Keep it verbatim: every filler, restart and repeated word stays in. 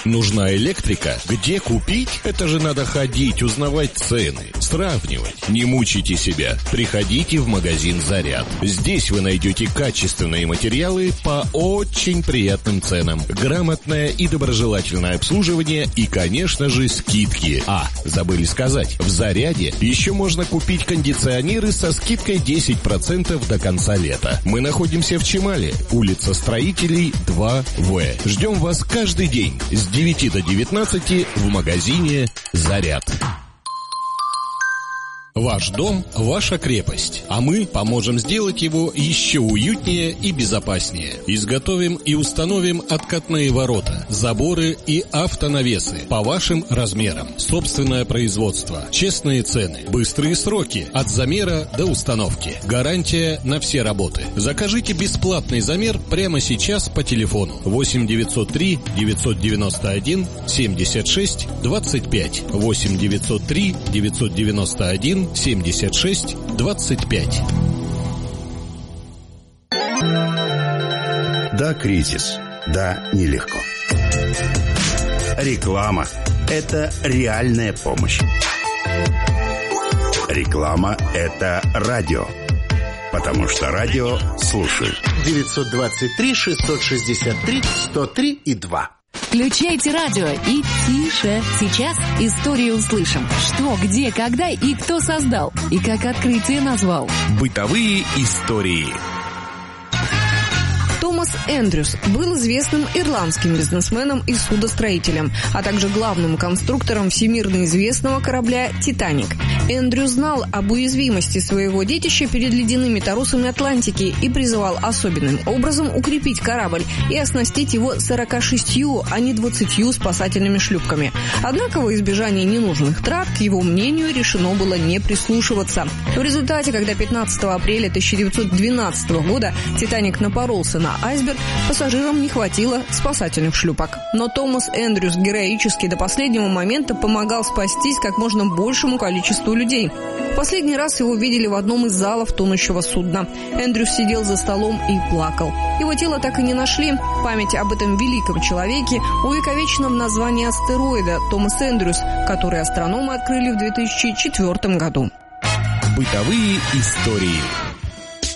Нужна электрика? Где купить? Это же надо ходить, узнавать цены, сравнивать. Не мучайте себя. Приходите в магазин «Заряд». Здесь вы найдете качественные материалы по очень приятным ценам, грамотное и доброжелательное обслуживание и, конечно же, скидки. А, забыли сказать, в «Заряде» еще можно купить кондиционеры со скидкой десять процентов до конца лета. Мы находимся в Чемале, улица Строителей, два В. Ждем вас каждый день с девяти до девятнадцати в магазине «Заряд». Ваш дом – ваша крепость, а мы поможем сделать его еще уютнее и безопаснее. Изготовим и установим откатные ворота, заборы и автонавесы по вашим размерам. Собственное производство, честные цены, быстрые сроки от замера до установки. Гарантия на все работы. Закажите бесплатный замер прямо сейчас по телефону восемь девятьсот три девятьсот девяносто один семьдесят шесть двадцать пять восемь девятьсот три девятьсот девяносто один семьдесят шесть двадцать пять. Да, кризис. Да, нелегко. Реклама – это реальная помощь. Реклама – это радио. Потому что радио слушают. девятьсот двадцать три шестьсот шестьдесят три сто три и два. Включайте радио и тише. Сейчас историю услышим. Что, где, когда и кто создал. И как открытие назвал. Бытовые истории. Томас Эндрюс был известным ирландским бизнесменом и судостроителем, а также главным конструктором всемирно известного корабля «Титаник». Эндрюс знал об уязвимости своего детища перед ледяными торосами Атлантики и призывал особенным образом укрепить корабль и оснастить его сорока шестью, а не двадцатью спасательными шлюпками. Однако во избежание ненужных трат, к его мнению, решено было не прислушиваться. В результате, когда пятнадцатого апреля тысяча девятьсот двенадцатого года «Титаник» напоролся на айсберг, пассажирам не хватило спасательных шлюпок. Но Томас Эндрюс героически до последнего момента помогал спастись как можно большему количеству людей. В последний раз его видели в одном из залов тонущего судна. Эндрюс сидел за столом и плакал. Его тело так и не нашли. Память об этом великом человеке увековечена в названии астероида Томас Эндрюс, который астрономы открыли в две тысячи четвёртом году. Бытовые истории.